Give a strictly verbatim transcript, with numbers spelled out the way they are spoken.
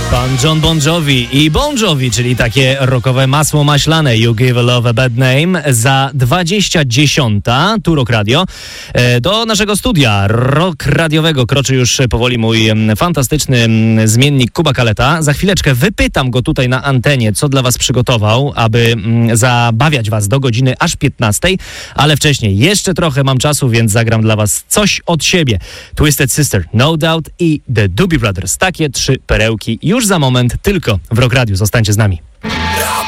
Pan John Bon Jovi i Bon Jovi, czyli takie rockowe masło maślane. You give a love a bad name. Za dwadzieścia dziesiąta, tu Rock Radio. Do naszego studia rock radiowego kroczy już powoli mój fantastyczny zmiennik Kuba Kaleta. Za chwileczkę wypytam go tutaj na antenie, co dla was przygotował, aby zabawiać was do godziny aż piętnastej, ale wcześniej jeszcze trochę mam czasu, więc zagram dla was coś od siebie. Twisted Sister, No Doubt i The Doobie Brothers. Takie trzy perełki już za moment tylko w Rock Radio. Zostańcie z nami.